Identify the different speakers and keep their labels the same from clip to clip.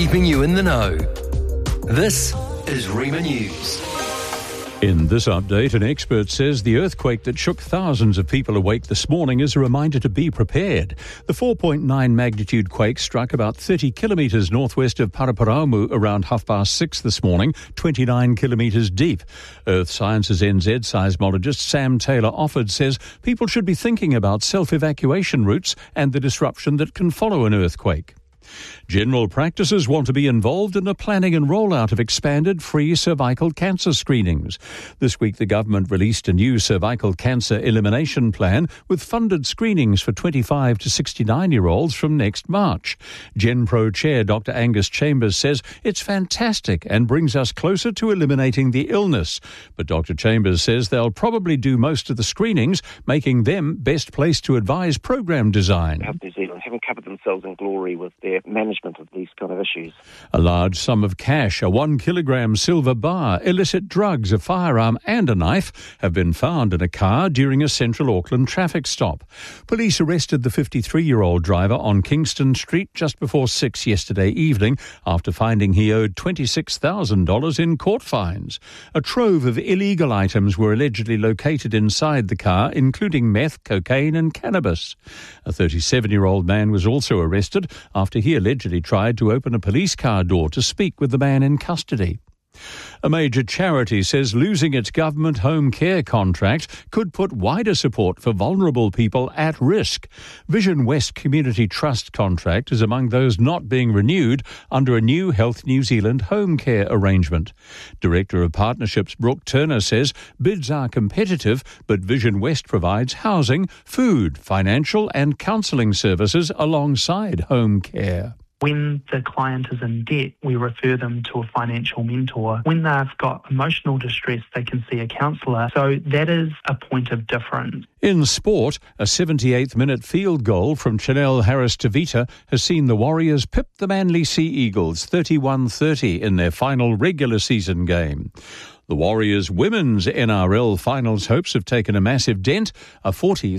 Speaker 1: keeping you in the know. This is Rima News.
Speaker 2: In this update, an expert says the earthquake that shook thousands of people awake this morning is a reminder to be prepared. The 4.9 magnitude quake struck about 30 kilometres northwest of Paraparaumu around 6:30 this morning, 29 kilometres deep. Earth Sciences NZ seismologist Sam Taylor-Offord says people should be thinking about self-evacuation routes and the disruption that can follow an earthquake. General practices want to be involved in the planning and rollout of expanded free cervical cancer screenings. This week the government released a new cervical cancer elimination plan with funded screenings for 25 to 69-year-olds from next March. GenPro Chair Dr. Angus Chambers says it's fantastic and brings us closer to eliminating the illness. But Dr. Chambers says they'll probably do most of the screenings, making them best placed to advise program design.
Speaker 3: New Zealand haven't covered themselves in glory with their management of these kind of issues.
Speaker 2: A large sum of cash, a 1 kilogram silver bar, illicit drugs, a firearm and a knife have been found in a car during a central Auckland traffic stop. Police arrested the 53-year-old driver on Kingston Street just before 6 yesterday evening after finding he owed $26,000 in court fines. A trove of illegal items were allegedly located inside the car, including meth, cocaine and cannabis. A 37-year-old man was also arrested after he allegedly tried to open a police car door to speak with the man in custody. A major charity says losing its government home care contract could put wider support for vulnerable people at risk. Vision West Community Trust contract is among those not being renewed under a new Health New Zealand home care arrangement. Director of Partnerships Brooke Turner says bids are competitive, but Vision West provides housing, food, financial and counselling services alongside home care.
Speaker 4: When the client is in debt, we refer them to a financial mentor. When they've got emotional distress, they can see a counsellor. So that is a point of difference.
Speaker 2: In sport, a 78th-minute field goal from Chanel Harris-Tavita has seen the Warriors pip the Manly Sea Eagles 31-30 in their final regular season game. The Warriors' women's NRL finals hopes have taken a massive dent, a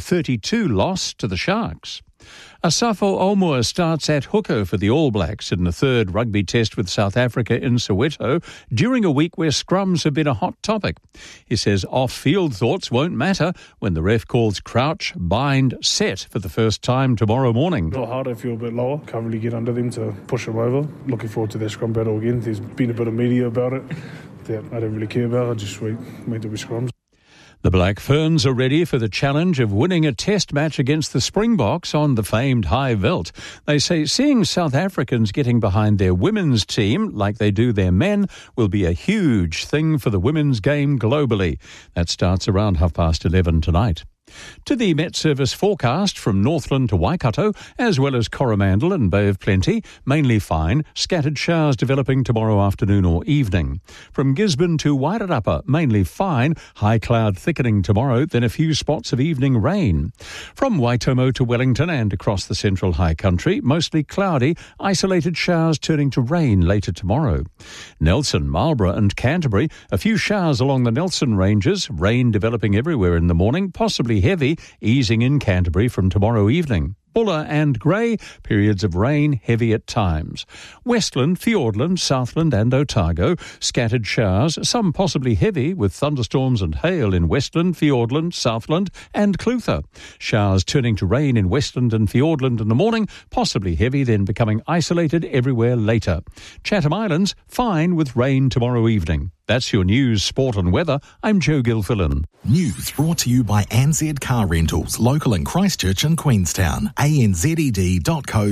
Speaker 2: 40-32 loss to the Sharks. Asafo Omua starts at hooker for the All Blacks in the third rugby test with South Africa in Soweto during a week where scrums have been a hot topic. He says off-field thoughts won't matter when the ref calls crouch, bind, set for the first time tomorrow morning.
Speaker 5: A lot harder, I feel a bit lower. Can't really get under them to push them over. Looking forward to their scrum battle again. There's been a bit of media about it that I don't really care about. I just wait till we scrums.
Speaker 2: The Black Ferns are ready for the challenge of winning a test match against the Springboks on the famed high veld. They say seeing South Africans getting behind their women's team like they do their men will be a huge thing for the women's game globally. That starts around 11:30 tonight. To the Met Service forecast from Northland to Waikato, as well as Coromandel and Bay of Plenty, mainly fine, scattered showers developing tomorrow afternoon or evening. From Gisborne to Wairarapa, mainly fine, high cloud thickening tomorrow, then a few spots of evening rain. From Waitomo to Wellington and across the central high country, mostly cloudy, isolated showers turning to rain later tomorrow. Nelson, Marlborough and Canterbury, a few showers along the Nelson Ranges, rain developing everywhere in the morning, possibly heavy, easing in Canterbury from tomorrow evening. Buller and Grey, periods of rain, heavy at times. Westland, Fiordland, Southland and Otago, scattered showers, some possibly heavy with thunderstorms and hail in Westland, Fiordland, Southland and Clutha. Showers turning to rain in Westland and Fiordland in the morning, possibly heavy, then becoming isolated everywhere later. Chatham Islands, fine with rain tomorrow evening. That's your news, sport and weather. I'm Joe Gilfillan.
Speaker 6: News brought to you by ANZ Car Rentals, local in Christchurch and Queenstown. anzed.co.nz.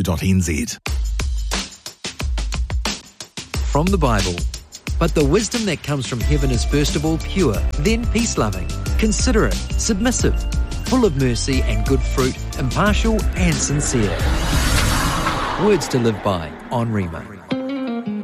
Speaker 1: From the Bible. But the wisdom that comes from heaven is first of all pure, then peace-loving, considerate, submissive, full of mercy and good fruit, impartial and sincere. Words to live by on Rima.